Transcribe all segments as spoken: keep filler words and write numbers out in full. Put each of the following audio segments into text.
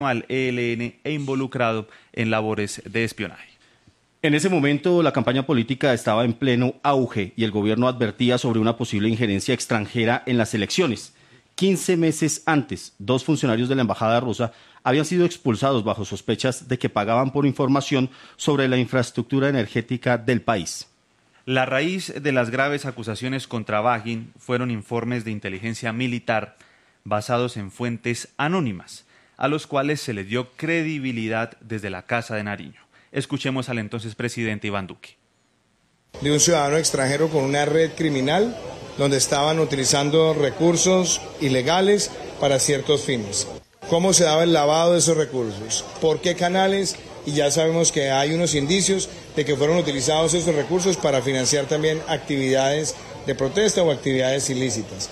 al E L N e involucrado en labores de espionaje. En ese momento, la campaña política estaba en pleno auge y el gobierno advertía sobre una posible injerencia extranjera en las elecciones. quince meses antes, dos funcionarios de la embajada rusa habían sido expulsados bajo sospechas de que pagaban por información sobre la infraestructura energética del país. La raíz de las graves acusaciones contra Vagin fueron informes de inteligencia militar basados en fuentes anónimas, a los cuales se le dio credibilidad desde la Casa de Nariño. Escuchemos al entonces presidente Iván Duque. De un ciudadano extranjero con una red criminal donde estaban utilizando recursos ilegales para ciertos fines. ¿Cómo se daba el lavado de esos recursos? ¿Por qué canales? Y ya sabemos que hay unos indicios de que fueron utilizados esos recursos para financiar también actividades de protesta o actividades ilícitas.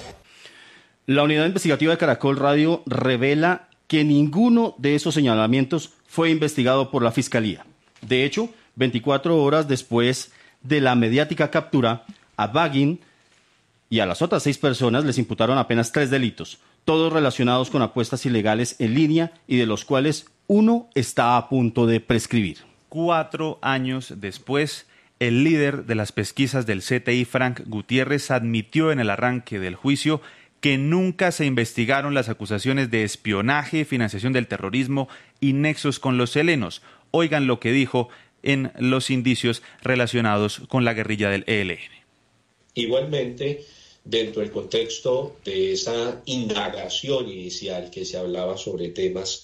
La unidad investigativa de Caracol Radio revela que ninguno de esos señalamientos fue investigado por la Fiscalía. De hecho, veinticuatro horas después de la mediática captura, a Vagin y a las otras seis personas les imputaron apenas tres delitos, todos relacionados con apuestas ilegales en línea y de los cuales uno está a punto de prescribir. Cuatro años después, el líder de las pesquisas del C T I, Frank Gutiérrez, admitió en el arranque del juicio que nunca se investigaron las acusaciones de espionaje, financiación del terrorismo y nexos con los helenos. Oigan lo que dijo en los indicios relacionados con la guerrilla del E L N. Igualmente, dentro del contexto de esa indagación inicial que se hablaba sobre temas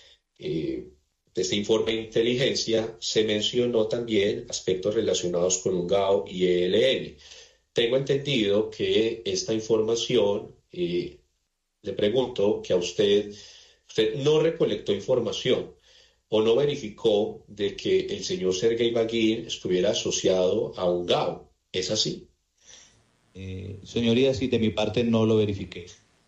eh, de este informe de inteligencia, se mencionó también aspectos relacionados con U N G A O y E L N. Tengo entendido que esta información, eh, le pregunto que a usted, usted no recolectó información o no verificó de que el señor Sergei Vagin estuviera asociado a U N G A O. ¿Es así? Eh, señoría, sí, de mi parte no lo verifiqué.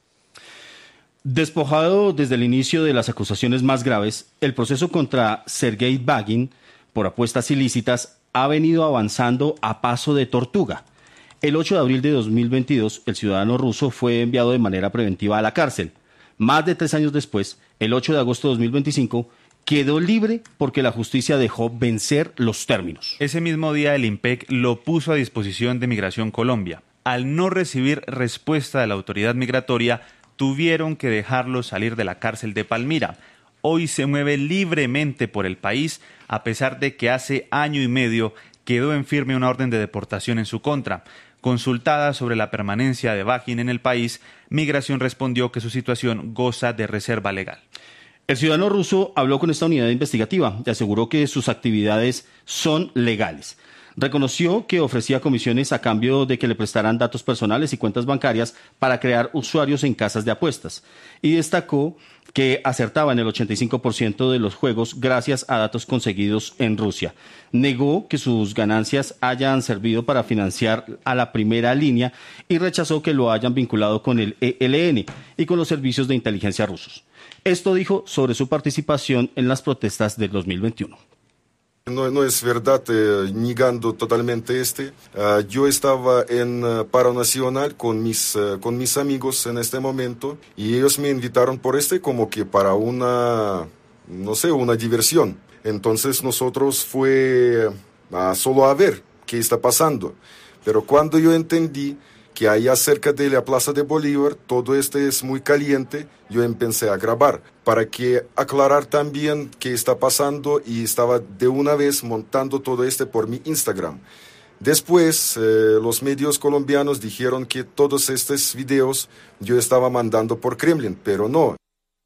Despojado desde el inicio de las acusaciones más graves, el proceso contra Sergei Vagin por apuestas ilícitas ha venido avanzando a paso de tortuga. El ocho de abril de dos mil veintidós, el ciudadano ruso fue enviado de manera preventiva a la cárcel. Más de tres años después, el ocho de agosto de dos mil veinticinco, quedó libre porque la justicia dejó vencer los términos. Ese mismo día, el IMPEC lo puso a disposición de Migración Colombia. Al no recibir respuesta de la autoridad migratoria, tuvieron que dejarlo salir de la cárcel de Palmira. Hoy se mueve libremente por el país, a pesar de que hace año y medio quedó en firme una orden de deportación en su contra. Consultada sobre la permanencia de Vagin en el país, Migración respondió que su situación goza de reserva legal. El ciudadano ruso habló con esta unidad investigativa y aseguró que sus actividades son legales. Reconoció que ofrecía comisiones a cambio de que le prestaran datos personales y cuentas bancarias para crear usuarios en casas de apuestas. Y destacó que acertaba en el ochenta y cinco por ciento de los juegos gracias a datos conseguidos en Rusia. Negó que sus ganancias hayan servido para financiar a la primera línea y rechazó que lo hayan vinculado con el E L N y con los servicios de inteligencia rusos. Esto dijo sobre su participación en las protestas del dos mil veintiuno. No, no es verdad, eh, negando totalmente este. Uh, yo estaba en uh, paro nacional con mis, uh, con mis amigos en este momento y ellos me invitaron por este como que para una, no sé, una diversión. Entonces nosotros fue uh, solo a ver qué está pasando. Pero cuando yo entendí que allá cerca de la Plaza de Bolívar todo este es muy caliente, yo empecé a grabar para que aclarar también qué está pasando y estaba de una vez montando todo este por mi Instagram. Después eh, los medios colombianos dijeron que todos estos videos yo estaba mandando por Kremlin, pero no.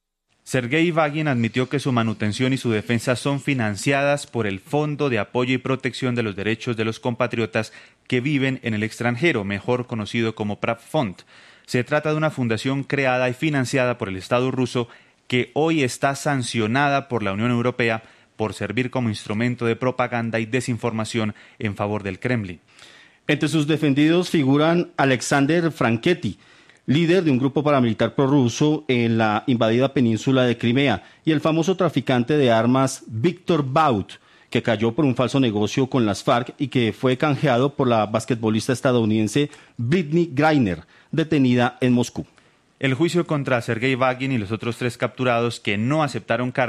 Sergei Vagin admitió que su manutención y su defensa son financiadas por el Fondo de Apoyo y Protección de los Derechos de los Compatriotas que viven en el extranjero, mejor conocido como Pravfond. Se trata de una fundación creada y financiada por el Estado ruso que hoy está sancionada por la Unión Europea por servir como instrumento de propaganda y desinformación en favor del Kremlin. Entre sus defendidos figuran Alexander Franketti, líder de un grupo paramilitar prorruso en la invadida península de Crimea, y el famoso traficante de armas Víctor Bout, que cayó por un falso negocio con las FARC y que fue canjeado por la basquetbolista estadounidense Brittney Griner, detenida en Moscú. El juicio contra Sergei Vagin y los otros tres capturados que no aceptaron cargos